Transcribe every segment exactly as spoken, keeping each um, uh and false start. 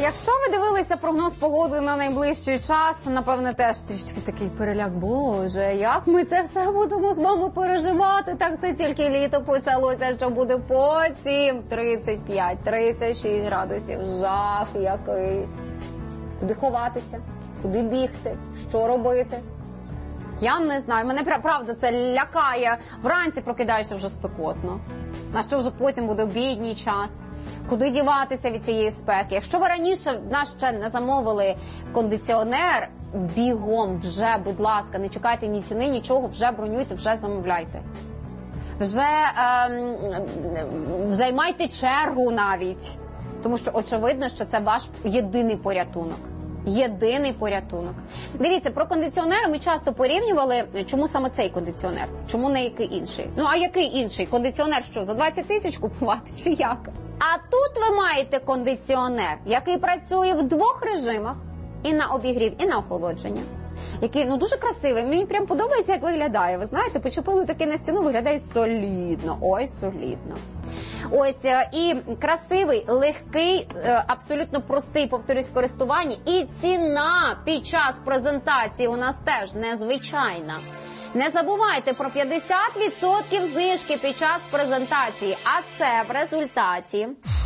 Якщо ви дивилися прогноз погоди на найближчий час, напевне, теж трішки такий переляк. Боже, як ми це все будемо з вами переживати? Так це тільки літо почалося, що буде потім тридцять п'ять - тридцять шість градусів. Жах якийсь. Куди ховатися? Куди бігти? Що робити? Я не знаю. Мене, правда, це лякає. Вранці прокидаєшся вже спекотно. На що вже потім буде обідній час? Куди діватися від цієї спеки? Якщо ви раніше в нас ще не замовили кондиціонер, бігом вже, будь ласка, не чекайте ні ціни, нічого, вже бронюйте, вже замовляйте. Вже ем, займайте чергу навіть. Тому що очевидно, що це ваш єдиний порятунок. Єдиний порятунок. Дивіться, про кондиціонери ми часто порівнювали, чому саме цей кондиціонер, чому не який інший. Ну, а який інший? Кондиціонер що, за двадцять тисяч купувати чи як? А тут ви маєте кондиціонер, який працює в двох режимах, і на обігрів, і на охолодження. Який, ну, дуже красивий, мені прям подобається, як виглядає. Ви знаєте, почепили таке на стіну, виглядає солідно, ой, солідно. Ось, і красивий, легкий, абсолютно простий, повторюсь, в користуванні. І ціна під час презентації у нас теж незвичайна. Не забувайте про п'ятдесят відсотків знижки під час презентації. А це в результаті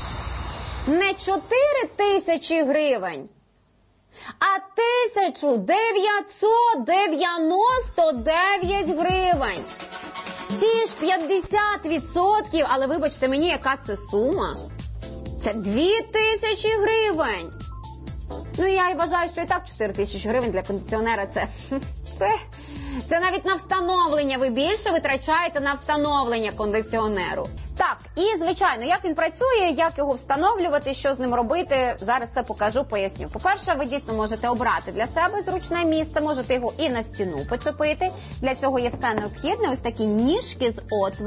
не чотири тисячі гривень, а тисяча дев'ятсот дев'яносто дев'ять гривень. Ті ж п'ятдесят відсотків, але вибачте мені, яка це сума? Це дві тисячі гривень. Ну, я і вважаю, що і так чотири тисячі гривень для кондиціонера це... це... Це навіть на встановлення. Ви більше витрачаєте на встановлення кондиціонеру. Так, і, звичайно, як він працює, як його встановлювати, що з ним робити, зараз все покажу, поясню. По-перше, ви дійсно можете обрати для себе зручне місце, можете його і на стіну почепити. Для цього є все необхідне, ось такі ніжки з отвором.